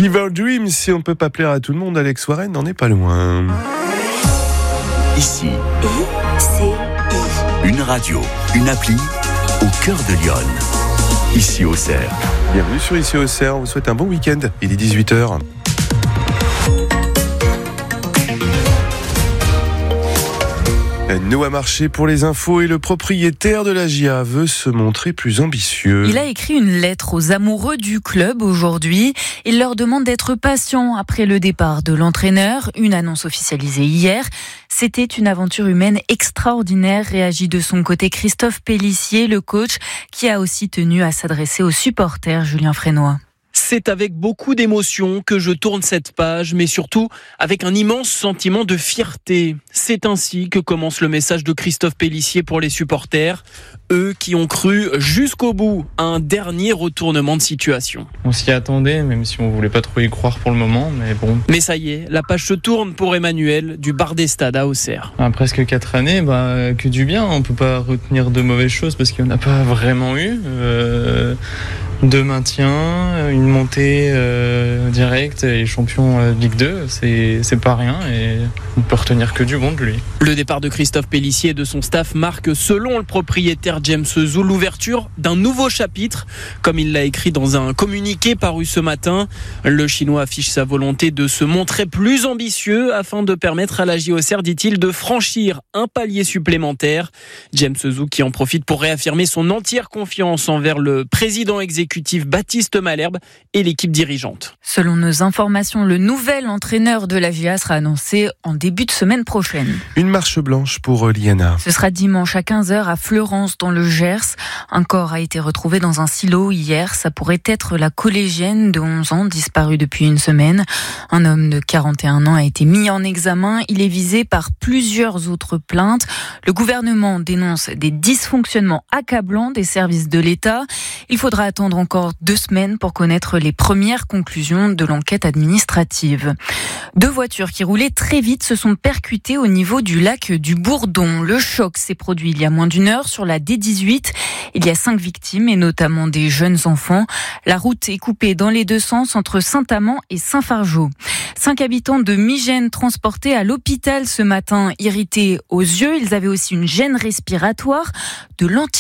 Fever Dream, si on peut pas plaire à tout le monde, Alex Warren n'en est pas loin. Ici, une radio, une appli au cœur de Lyon. Ici Auxerre. Bienvenue sur Ici Auxerre, on vous souhaite un bon week-end. Il est 18h. Noah Marché pour les infos et le propriétaire de la GIA veut se montrer plus ambitieux. Il a écrit une lettre aux amoureux du club aujourd'hui. Il leur demande d'être patients après le départ de l'entraîneur. Une annonce officialisée hier. C'était une aventure humaine extraordinaire, réagit de son côté Christophe Pélissier, le coach, qui a aussi tenu à s'adresser aux supporters, Julien Frénois. C'est avec beaucoup d'émotion que je tourne cette page, mais surtout avec un immense sentiment de fierté. C'est ainsi que commence le message de Christophe Pélissier pour les supporters, eux qui ont cru jusqu'au bout à un dernier retournement de situation. On s'y attendait, même si on voulait pas trop y croire pour le moment, mais bon. Mais ça y est, la page se tourne pour Emmanuel du bar des Stades à Auxerre. Presque 4 années, que du bien. On peut pas retenir de mauvaises choses parce qu'il n'y en a pas vraiment eu. De maintien, une montée directe et champion de Ligue 2, c'est pas rien et on peut retenir que du bon de lui. Le départ de Christophe Pélissier et de son staff marque, selon le propriétaire James Zou, l'ouverture d'un nouveau chapitre. Comme il l'a écrit dans un communiqué paru ce matin, le Chinois affiche sa volonté de se montrer plus ambitieux afin de permettre à la GIA Auxerre, dit-il, de franchir un palier supplémentaire. James Zou qui en profite pour réaffirmer son entière confiance envers le président exécutif Baptiste Malherbe et l'équipe dirigeante. Selon nos informations, le nouvel entraîneur de la GIA sera annoncé en début de semaine prochaine. Une marche blanche pour Liana. Ce sera dimanche à 15h à Fleurance dans le Gers. Un corps a été retrouvé dans un silo hier. Ça pourrait être la collégienne de 11 ans disparue depuis une semaine. Un homme de 41 ans a été mis en examen. Il est visé par plusieurs autres plaintes. Le gouvernement dénonce des dysfonctionnements accablants des services de l'État. Il faudra attendre encore 2 semaines pour connaître les premières conclusions de l'enquête administrative. 2 voitures qui roulaient très vite se sont percutées au niveau du lac du Bourdon. Le choc s'est produit il y a moins d'1 heure sur la D18. Il y a 5 victimes et notamment des jeunes enfants. La route est coupée dans les 2 sens entre Saint-Amand et Saint-Fargeau. 5 habitants de Migène transportés à l'hôpital ce matin, irrités aux yeux. Ils avaient aussi une gêne respiratoire, de